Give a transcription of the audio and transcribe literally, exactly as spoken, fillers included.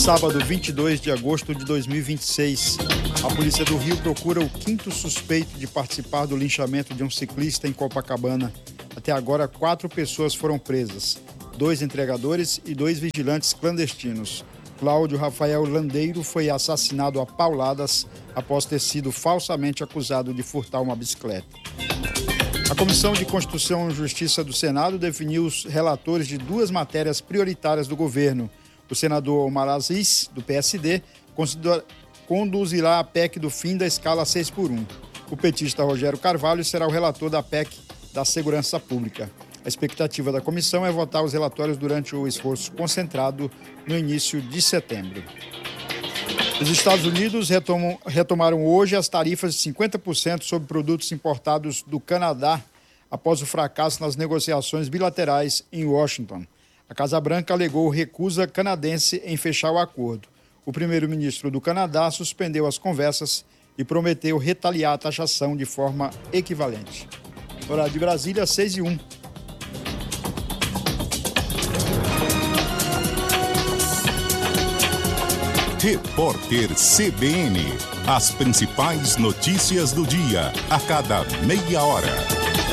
Sábado, vinte e dois de agosto de dois mil e vinte e seis, a Polícia do Rio procura o quinto suspeito de participar do linchamento de um ciclista em Copacabana. Até agora, quatro pessoas foram presas, dois entregadores e dois vigilantes clandestinos. Cláudio Rafael Landeiro foi assassinado a pauladas após ter sido falsamente acusado de furtar uma bicicleta. A Comissão de Constituição e Justiça do Senado definiu os relatores de duas matérias prioritárias do governo. O senador Omar Aziz, do P S D, conduzirá a P E C do fim da escala seis por um. O petista Rogério Carvalho será o relator da P E C da Segurança Pública. A expectativa da comissão é votar os relatórios durante o esforço concentrado no início de setembro. Os Estados Unidos retomam, retomaram hoje as tarifas de cinquenta por cento sobre produtos importados do Canadá após o fracasso nas negociações bilaterais em Washington. A Casa Branca alegou recusa canadense em fechar o acordo. O primeiro-ministro do Canadá suspendeu as conversas e prometeu retaliar a taxação de forma equivalente. Horário de Brasília, seis e um. Repórter C B N. As principais notícias do dia, a cada meia hora.